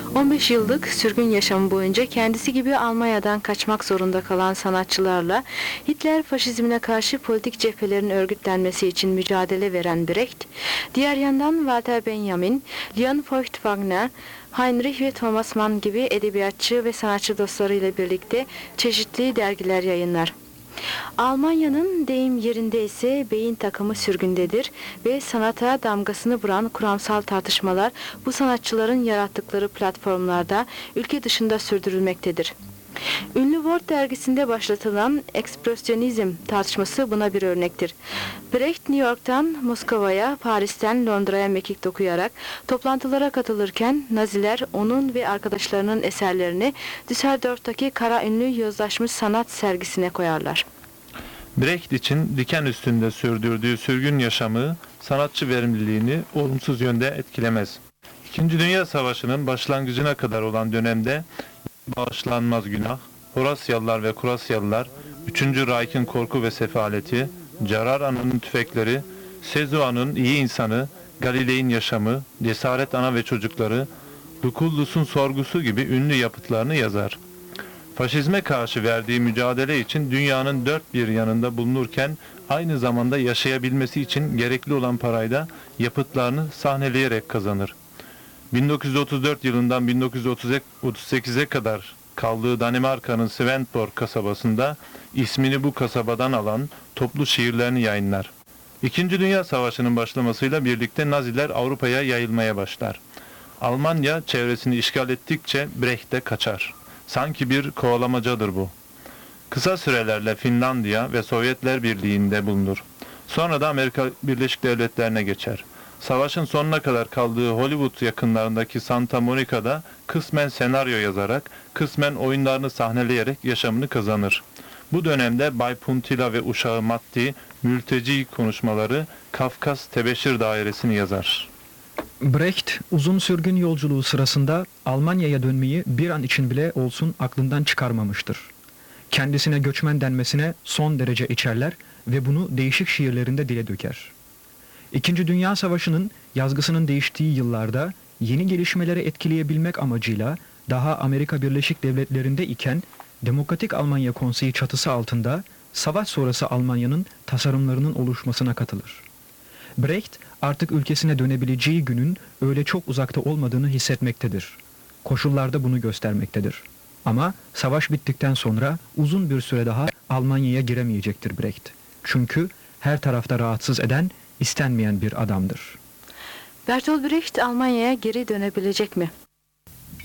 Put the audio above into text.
15 yıllık sürgün yaşamı boyunca kendisi gibi Almanya'dan kaçmak zorunda kalan sanatçılarla Hitler faşizmine karşı politik cephelerin örgütlenmesi için mücadele veren Brecht, diğer yandan Walter Benjamin, Leon Feuchtwanger, Heinrich ve Thomas Mann gibi edebiyatçı ve sanatçı dostlarıyla birlikte çeşitli dergiler yayınlar. Almanya'nın deyim yerinde ise beyin takımı sürgündedir ve sanata damgasını vuran kuramsal tartışmalar bu sanatçıların yarattıkları platformlarda ülke dışında sürdürülmektedir. Ünlü Word dergisinde başlatılan ekspresyonizm tartışması buna bir örnektir. Brecht New York'tan Moskova'ya, Paris'ten Londra'ya mekik okuyarak toplantılara katılırken Naziler onun ve arkadaşlarının eserlerini Düsseldorf'taki kara ünlü yozlaşmış sanat sergisine koyarlar. Brecht için diken üstünde sürdürdüğü sürgün yaşamı sanatçı verimliliğini olumsuz yönde etkilemez. İkinci Dünya Savaşı'nın başlangıcına kadar olan dönemde bağışlanmaz günah, Horasyalılar ve Kurasyalılar, 3. Reich'in korku ve sefaleti, Carar Ana'nın tüfekleri, Sezua'nın iyi insanı, Galilei'nin yaşamı, Cesaret Ana ve çocukları, Lucullus'un sorgusu gibi ünlü yapıtlarını yazar. Faşizme karşı verdiği mücadele için dünyanın dört bir yanında bulunurken aynı zamanda yaşayabilmesi için gerekli olan parayı da yapıtlarını sahneleyerek kazanır. 1934 yılından 1938'e kadar kaldığı Danimarka'nın Svendborg kasabasında ismini bu kasabadan alan toplu şiirlerini yayınlar. İkinci Dünya Savaşı'nın başlamasıyla birlikte Naziler Avrupa'ya yayılmaya başlar. Almanya çevresini işgal ettikçe Brecht de kaçar. Sanki bir kovalamacadır bu. Kısa sürelerle Finlandiya ve Sovyetler Birliği'nde bulunur. Sonra da Amerika Birleşik Devletleri'ne geçer. Savaşın sonuna kadar kaldığı Hollywood yakınlarındaki Santa Monica'da kısmen senaryo yazarak, kısmen oyunlarını sahneleyerek yaşamını kazanır. Bu dönemde Bay Puntila ve uşağı Matti, mülteci konuşmaları, Kafkas Tebeşir Dairesi'ni yazar. Brecht, uzun sürgün yolculuğu sırasında Almanya'ya dönmeyi bir an için bile olsun aklından çıkarmamıştır. Kendisine göçmen denmesine son derece içerler ve bunu değişik şiirlerinde dile döker. İkinci Dünya Savaşı'nın yazgısının değiştiği yıllarda yeni gelişmeleri etkileyebilmek amacıyla daha Amerika Birleşik Devletleri'nde iken Demokratik Almanya Konseyi çatısı altında savaş sonrası Almanya'nın tasarımlarının oluşmasına katılır. Brecht artık ülkesine dönebileceği günün öyle çok uzakta olmadığını hissetmektedir. Koşullar da bunu göstermektedir. Ama savaş bittikten sonra uzun bir süre daha Almanya'ya giremeyecektir Brecht. Çünkü her tarafta rahatsız eden, istenmeyen bir adamdır. Bertolt Brecht Almanya'ya geri dönebilecek mi?